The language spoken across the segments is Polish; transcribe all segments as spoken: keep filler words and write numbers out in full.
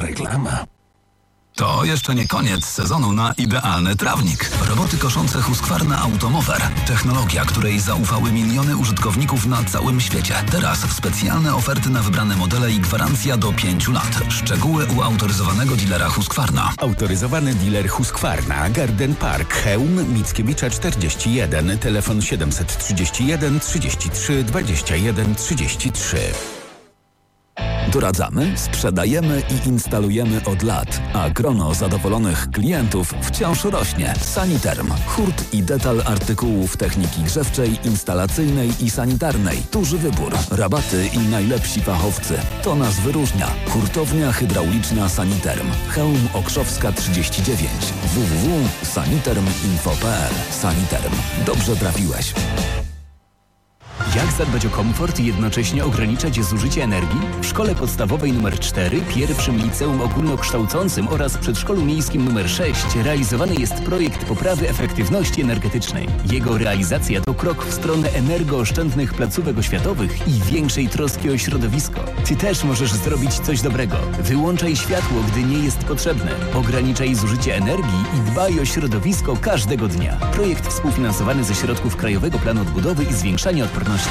Reklama. To jeszcze nie koniec sezonu na idealny trawnik. Roboty koszące Husqvarna Automower. Technologia, której zaufały miliony użytkowników na całym świecie. Teraz specjalne oferty na wybrane modele i gwarancja do pięciu lat. Szczegóły u autoryzowanego dealera Husqvarna. Autoryzowany dealer Husqvarna, Garden Park, Chełm, Mickiewicza czterdzieści jeden, telefon siedemset trzydzieści jeden trzydzieści trzy dwadzieścia jeden trzydzieści trzy. Doradzamy, sprzedajemy i instalujemy od lat, a grono zadowolonych klientów wciąż rośnie. Saniterm. Hurt i detal artykułów techniki grzewczej, instalacyjnej i sanitarnej. Duży wybór, rabaty i najlepsi fachowcy. To nas wyróżnia. Hurtownia hydrauliczna Saniterm. Chełm Okrzowska trzydzieści dziewięć. w w w kropka saniterm info kropka p l. Saniterm. Dobrze trafiłeś. Jak zadbać o komfort i jednocześnie ograniczać zużycie energii? W szkole podstawowej nr cztery, pierwszym liceum ogólnokształcącym oraz przedszkolu miejskim nr sześć realizowany jest projekt poprawy efektywności energetycznej. Jego realizacja to krok w stronę energooszczędnych placówek oświatowych i większej troski o środowisko. Ty też możesz zrobić coś dobrego. Wyłączaj światło, gdy nie jest potrzebne. Ograniczaj zużycie energii i dbaj o środowisko każdego dnia. Projekt współfinansowany ze środków Krajowego Planu Odbudowy i Zwiększania Odporności.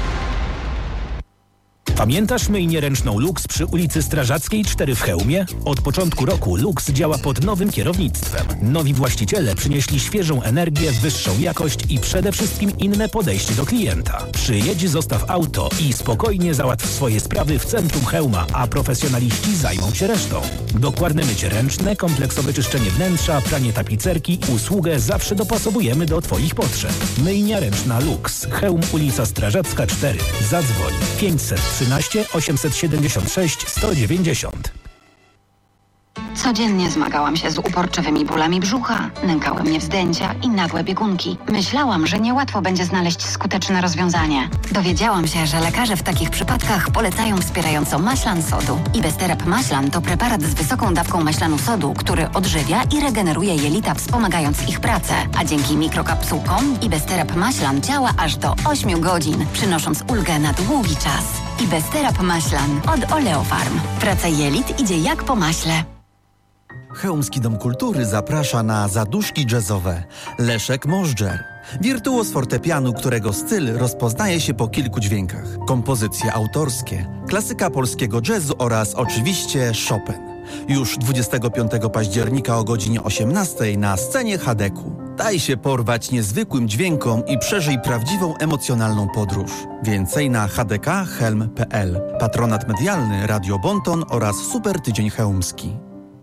Pamiętasz myjnię ręczną Lux przy ulicy Strażackiej cztery w Chełmie? Od początku roku Lux działa pod nowym kierownictwem. Nowi właściciele przynieśli świeżą energię, wyższą jakość i przede wszystkim inne podejście do klienta. Przyjedź, zostaw auto i spokojnie załatw swoje sprawy w centrum Chełma, a profesjonaliści zajmą się resztą. Dokładne mycie ręczne, kompleksowe czyszczenie wnętrza, pranie tapicerki, usługę zawsze dopasowujemy do Twoich potrzeb. Myjnia ręczna Lux. Chełm, ulica Strażacka cztery. Zadzwoń pięćset trzynaście osiemset siedemdziesiąt sześć sto dziewięćdziesiąt. Codziennie zmagałam się z uporczywymi bólami brzucha, nękały mnie wzdęcia i nagłe biegunki. Myślałam, że niełatwo będzie znaleźć skuteczne rozwiązanie. Dowiedziałam się, że lekarze w takich przypadkach polecają wspierająco maślan sodu. Ibesterap maślan to preparat z wysoką dawką maślanu sodu, który odżywia i regeneruje jelita, wspomagając ich pracę. A dzięki mikrokapsułkom Ibesterap maślan działa aż do ośmiu godzin, przynosząc ulgę na długi czas. Ibesterap maślan od Oleofarm. Praca jelit idzie jak po maśle. Chełmski Dom Kultury zaprasza na zaduszki jazzowe. Leszek Możdżer. Wirtuoz fortepianu, którego styl rozpoznaje się po kilku dźwiękach. Kompozycje autorskie, klasyka polskiego jazzu oraz oczywiście Chopin. Już dwudziestego piątego października o godzinie osiemnastej na scenie Hadeku. Daj się porwać niezwykłym dźwiękom i przeżyj prawdziwą emocjonalną podróż. Więcej na h d k helm kropka p l. Patronat medialny Radio Bonton oraz Super Tydzień Chełmski.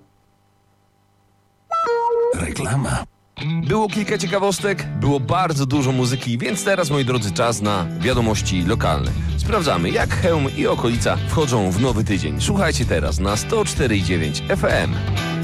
Reklama. Było kilka ciekawostek, było bardzo dużo muzyki, więc teraz, moi drodzy, czas na wiadomości lokalne. Sprawdzamy, jak Chełm i okolica wchodzą w nowy tydzień. Słuchajcie teraz na sto cztery i dziewięć F M.